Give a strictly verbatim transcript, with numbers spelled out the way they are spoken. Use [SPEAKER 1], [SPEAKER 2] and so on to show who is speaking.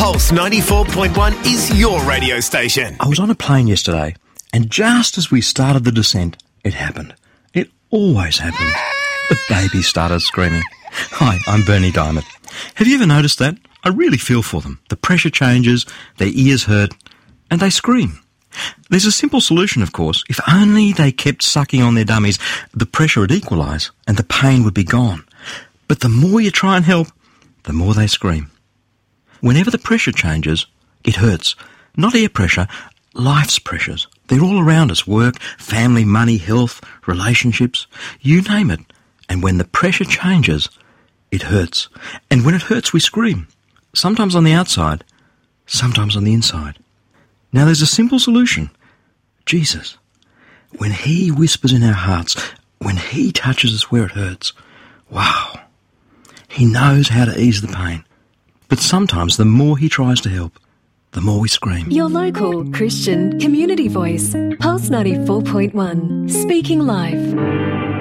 [SPEAKER 1] Pulse ninety-four point one is your radio station.
[SPEAKER 2] I was on a plane yesterday, and just as we started the descent, it happened. It always happens. The baby started screaming. Hi, I'm Bernie Diamond. Have you ever noticed that? I really feel for them. The pressure changes, their ears hurt, and they scream. There's a simple solution, of course. If only they kept sucking on their dummies, the pressure would equalise and the pain would be gone. But the more you try and help, the more they scream. Whenever the pressure changes, it hurts. Not air pressure, life's pressures. They're all around us. Work, family, money, health, relationships. You name it. And when the pressure changes, it hurts. And when it hurts, we scream. Sometimes on the outside, sometimes on the inside. Now there's a simple solution. Jesus. When he whispers in our hearts, when he touches us where it hurts, wow. He knows how to ease the pain. But sometimes the more he tries to help, the more we scream.
[SPEAKER 3] Your local Christian community voice. Pulse ninety-four point one. Speaking life.